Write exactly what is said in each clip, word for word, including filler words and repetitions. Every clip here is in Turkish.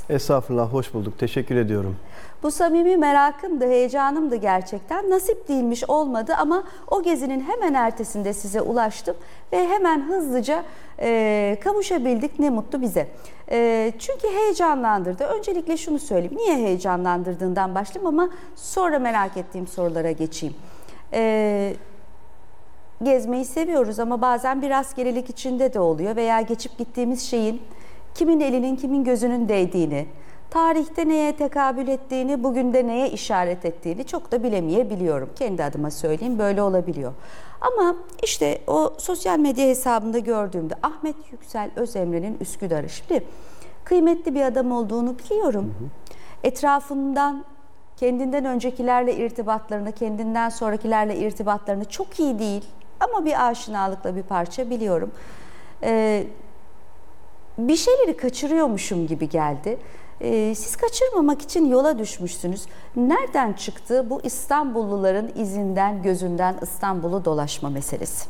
Estağfurullah, hoş bulduk. Teşekkür ediyorum. Bu samimi merakımdı, heyecanımdı gerçekten. Nasip değilmiş, olmadı ama o gezinin hemen ertesinde size ulaştım ve hemen hızlıca e, kavuşabildik. Ne mutlu bize. E, çünkü heyecanlandırdı. Öncelikle şunu söyleyeyim. Niye heyecanlandırdığından başlayayım ama sonra merak ettiğim sorulara geçeyim. E, gezmeyi seviyoruz ama bazen bir rastgelelik içinde de oluyor veya geçip gittiğimiz şeyin kimin elinin kimin gözünün değdiğini, tarihte neye tekabül ettiğini, bugün de neye işaret ettiğini çok da bilemeyebiliyorum. Kendi adıma söyleyeyim, böyle olabiliyor. Ama işte o sosyal medya hesabında gördüğümde Ahmet Yüksel Özemre'nin Üsküdar'ı. Şimdi kıymetli bir adam olduğunu biliyorum. Hı hı. Etrafından, kendinden öncekilerle irtibatlarını, kendinden sonrakilerle irtibatlarını çok iyi değil ama bir aşinalıkla bir parça biliyorum. Ee, bir şeyleri kaçırıyormuşum gibi geldi. Ee, siz kaçırmamak için yola düşmüşsünüz. Nereden çıktı bu İstanbulluların izinden, gözünden İstanbul'u dolaşma meselesi?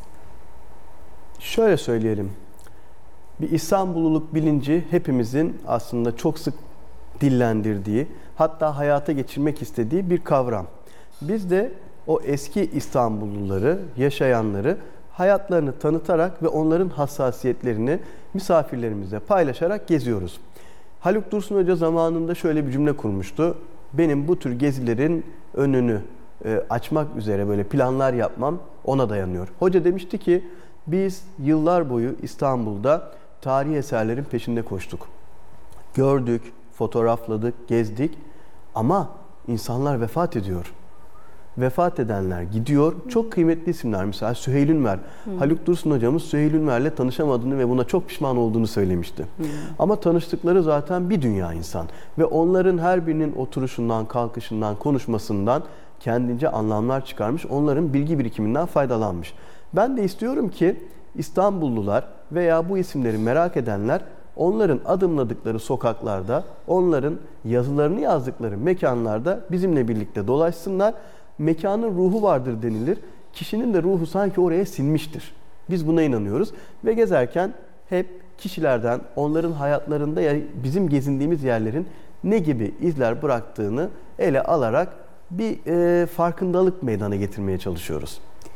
Şöyle söyleyelim. Bir İstanbulluluk bilinci hepimizin aslında çok sık dillendirdiği, hatta hayata geçirmek istediği bir kavram. Biz de o eski İstanbulluları, yaşayanları hayatlarını tanıtarak ve onların hassasiyetlerini misafirlerimizle paylaşarak geziyoruz. Haluk Dursun Hoca zamanında şöyle bir cümle kurmuştu. Benim bu tür gezilerin önünü e, açmak üzere böyle planlar yapmam ona dayanıyor. Hoca demişti ki biz yıllar boyu İstanbul'da tarihi eserlerin peşinde koştuk. Gördük, fotoğrafladık, gezdik ama insanlar vefat ediyor. Vefat edenler gidiyor. Çok kıymetli isimler, mesela Süheyl Ünver. Hı. Haluk Dursun hocamız Süheyl Ünver'le tanışamadığını ve buna çok pişman olduğunu söylemişti. Hı. Ama tanıştıkları zaten bir dünya insan. Ve onların her birinin oturuşundan, kalkışından, konuşmasından kendince anlamlar çıkarmış. Onların bilgi birikiminden faydalanmış. Ben de istiyorum ki İstanbullular veya bu isimleri merak edenler onların adımladıkları sokaklarda, onların yazılarını yazdıkları mekanlarda bizimle birlikte dolaşsınlar. Mekanın ruhu vardır denilir. Kişinin de ruhu sanki oraya sinmiştir. Biz buna inanıyoruz ve gezerken hep kişilerden, onların hayatlarında ya bizim gezindiğimiz yerlerin ne gibi izler bıraktığını ele alarak bir e, farkındalık meydana getirmeye çalışıyoruz.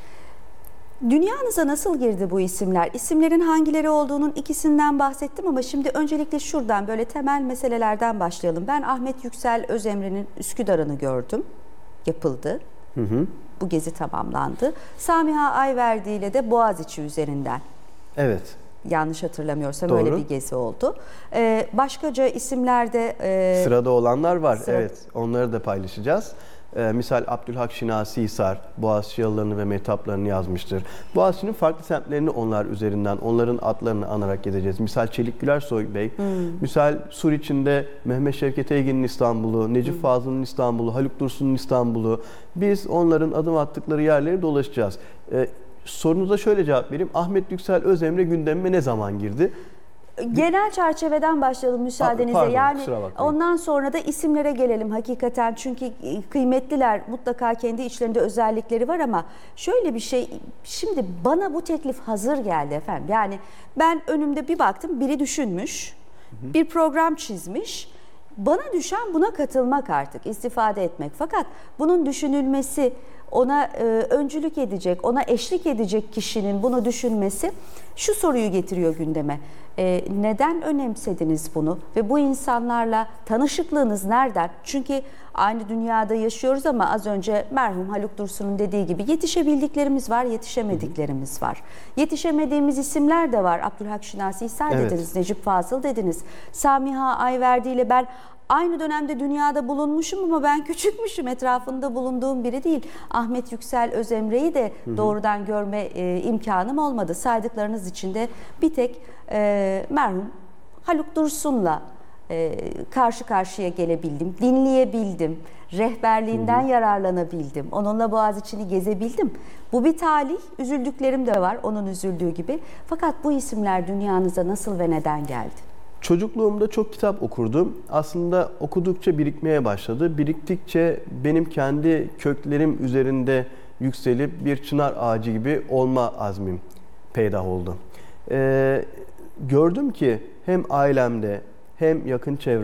Dünyanıza nasıl girdi bu isimler? İsimlerin hangileri olduğunun ikisinden bahsettim ama şimdi öncelikle şuradan böyle temel meselelerden başlayalım. Ben Ahmet Yüksel Özemre'nin Üsküdar'ını gördüm. Yapıldı. Hı hı. Bu gezi tamamlandı. Samiha Ayverdi ile de Boğaziçi üzerinden. Evet. Yanlış hatırlamıyorsam Doğru. öyle bir gezi oldu. Ee, başkaca isimlerde... E, Sırada olanlar var. Sırada. Evet. Onları da paylaşacağız. Ee, misal Abdülhak Şinasi Hisar, Boğaziçi yalılarını ve metaplarını yazmıştır. Boğaziçi'nin farklı semtlerini onlar üzerinden, onların adlarını anarak gezeceğiz. Misal Çelik Gülersoy Bey, hmm. misal Suriçin'de Mehmet Şevket Eygin'in İstanbul'u, Necip hmm. Fazıl'ın İstanbul'u, Haluk Dursun'un İstanbul'u. Biz onların adım attıkları yerleri dolaşacağız. Ee, sorunuza şöyle cevap vereyim. Ahmet Yüksel Özemre gündemime ne zaman girdi? Genel çerçeveden başlayalım müsaadenizle. Pardon, yani ondan sonra da isimlere gelelim hakikaten. Çünkü kıymetliler, mutlaka kendi içlerinde özellikleri var ama şöyle bir şey, şimdi bana bu teklif hazır geldi efendim. Yani ben önümde bir baktım, biri düşünmüş, hı hı. bir program çizmiş. Bana düşen buna katılmak artık, istifade etmek. Fakat bunun düşünülmesi, ona e, öncülük edecek, ona eşlik edecek kişinin bunu düşünmesi şu soruyu getiriyor gündeme. E, neden önemsediniz bunu ve bu insanlarla tanışıklığınız nereden? Çünkü aynı dünyada yaşıyoruz ama az önce merhum Haluk Dursun'un dediği gibi yetişebildiklerimiz var, yetişemediklerimiz var. Yetişemediğimiz isimler de var. Abdülhak Şinasi Hisar evet. dediniz, Necip Fazıl dediniz. Samiha Ayverdi ile ben aynı dönemde dünyada bulunmuşum ama ben küçükmüşüm, etrafında bulunduğum biri değil. Ahmet Yüksel Özemre'yi de hı hı. doğrudan görme e, imkanım olmadı. Saydıklarınız içinde bir tek e, merhum Haluk Dursun'la e, karşı karşıya gelebildim, dinleyebildim, rehberliğinden hı hı. yararlanabildim, onunla Boğaziçi'ni gezebildim. Bu bir talih, üzüldüklerim de var onun üzüldüğü gibi. Fakat bu isimler dünyanıza nasıl ve neden geldi? Çocukluğumda çok kitap okurdum. Aslında okudukça birikmeye başladı. Biriktikçe benim kendi köklerim üzerinde yükselip bir çınar ağacı gibi olma azmim peydah oldu. Ee, gördüm ki hem ailemde hem yakın çevremde